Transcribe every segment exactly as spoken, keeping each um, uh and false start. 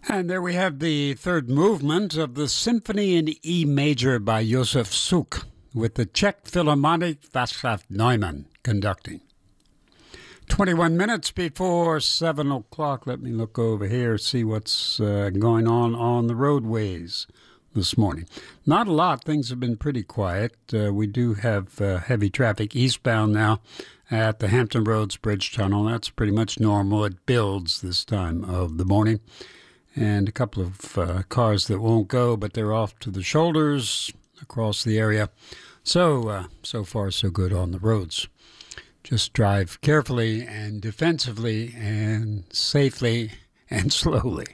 And there we have the third movement of the Symphony in E major by Josef Suk, with the Czech Philharmonic Václav Neumann conducting. twenty-one minutes before seven o'clock. Let me look over here, see what's uh, going on on the roadways this morning. Not a lot. Things have been pretty quiet. Uh, we do have uh, heavy traffic eastbound now at the Hampton Roads Bridge Tunnel. That's pretty much normal. It builds this time of the morning. And a couple of uh, cars that won't go, but they're off to the shoulders across the area. So, uh, so far, so good on the roads. Just drive carefully and defensively and safely and slowly.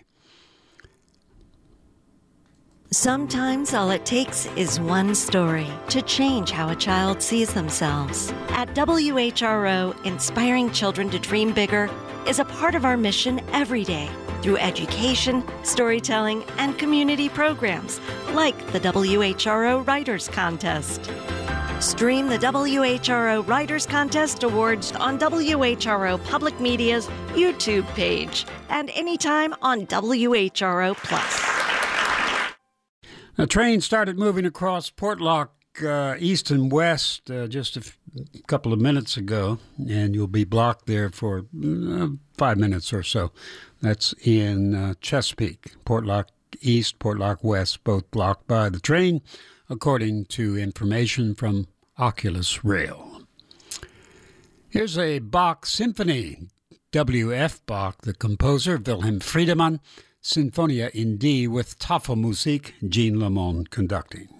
Sometimes all it takes is one story to change how a child sees themselves. At W H R O, inspiring children to dream bigger is a part of our mission every day through education, storytelling, and community programs like the W H R O Writers Contest. Stream the W H R O Writers Contest Awards on W H R O Public Media's YouTube page and anytime on W H R O Plus. A train started moving across Portlock uh, east and west uh, just a f- couple of minutes ago, and you'll be blocked there for uh, five minutes or so. That's in uh, Chesapeake. Portlock East, Portlock West, both blocked by the train, according to information from Oculus Rail. Here's a Bach symphony. W F. Bach, the composer, Wilhelm Friedemann, Sinfonia in D with Tafelmusik, Jean Lamont conducting.